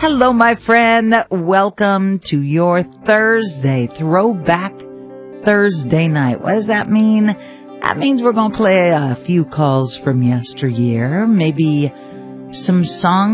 Hello, my friend. Welcome to your Thursday, Throwback Thursday night. What does that mean? That means we're going to play a few calls from yesteryear, maybe some songs